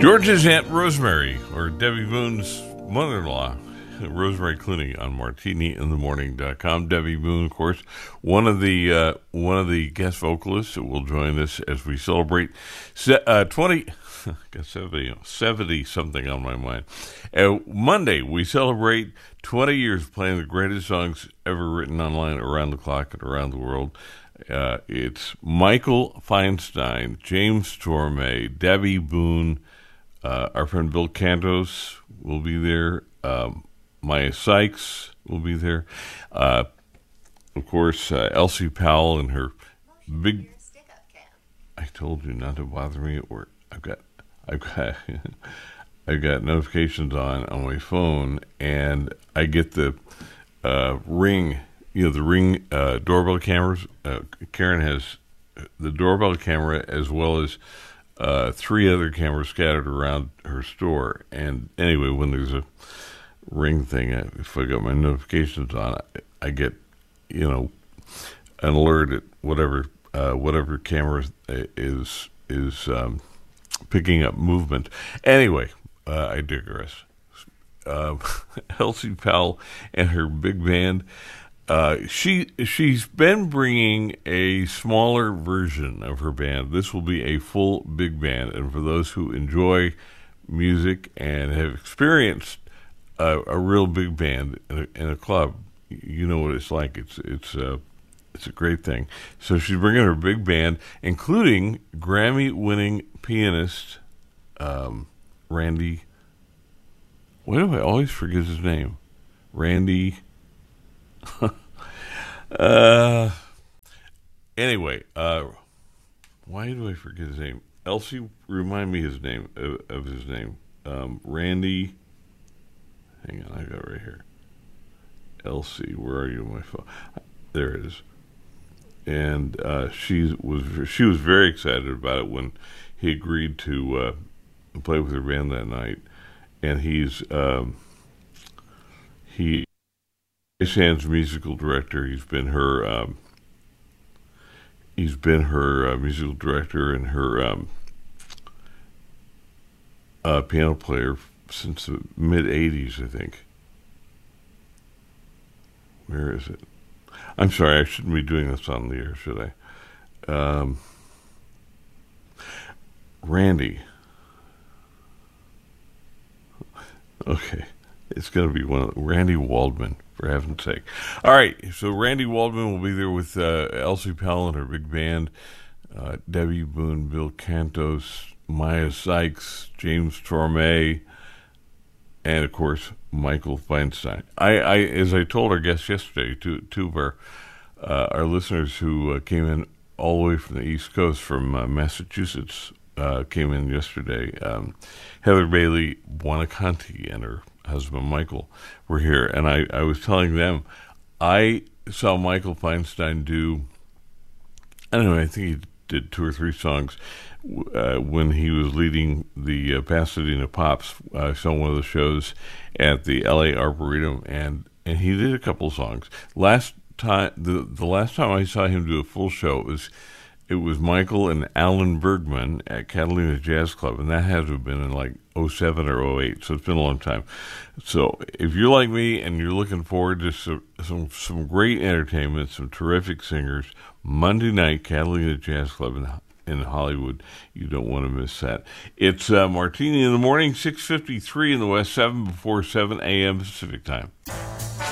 George's Aunt Rosemary, or Debbie Boone's mother-in-law, Rosemary Clooney, on martiniinthemorning.com. Debbie Boone, of course, one of the guest vocalists that will join us as we celebrate 70 something on my mind. Monday, we celebrate 20 years playing the greatest songs ever written online, around the clock and around the world. It's Michael Feinstein, James Torme, Debbie Boone, our friend Bill Cantos will be there. Maya Sykes will be there. Of course, Elsie Powell and her big... I told you not to bother me at work. I've got I've got notifications on my phone, and I get the Ring, the Ring doorbell cameras. Karen has the doorbell camera as well as 3 other cameras scattered around her store. And anyway, when there's a Ring thing, if I got my notifications on, I get an alert at whatever camera is picking up movement. Anyway, I digress. Elsie Powell and her big band. She's been bringing a smaller version of her band. This will be a full big band, and for those who enjoy music and have experienced a real big band in a club, you know what it's like. It's a great thing. So she's bringing her big band, including Grammy-winning pianist Randy. Why do I always forget his name? Randy. Anyway, why do I forget his name? Elsie, remind me his name of his name. Randy. Hang on, I got it right here. Elsie, where are you on my phone? There it is. And she was very excited about it when he agreed to play with her band that night. And he's Sand's musical director. He's been her musical director and her piano player since the mid-'80s, I think. Where is it? I'm sorry, I shouldn't be doing this on the air, should I? Randy. Okay, it's going to be Randy Waldman, for heaven's sake. All right, so Randy Waldman will be there with Elsie Powell and her big band, Debbie Boone, Bill Cantos, Maya Sykes, James Torme, and, of course, Michael Feinstein. I as I told our guests yesterday, two of our listeners who came in all the way from the East Coast, from Massachusetts, came in yesterday. Heather Bailey Buonaconti and her husband Michael were here, and I was telling them I saw Michael Feinstein do, I don't know, I think he did 2 or 3 songs when he was leading the Pasadena Pops. I saw one of the shows at the LA Arboretum, and he did a couple of songs. The last time I saw him do a full show, it was Michael and Alan Bergman at Catalina Jazz Club, and that had to have been in like 07 or 08, so it's been a long time. So if you're like me and you're looking forward to some great entertainment, some terrific singers, Monday night, Catalina Jazz Club in Hollywood, you don't want to miss that. It's Martini in the Morning, 6:53 in the West, 7 before 7 a.m. Pacific time.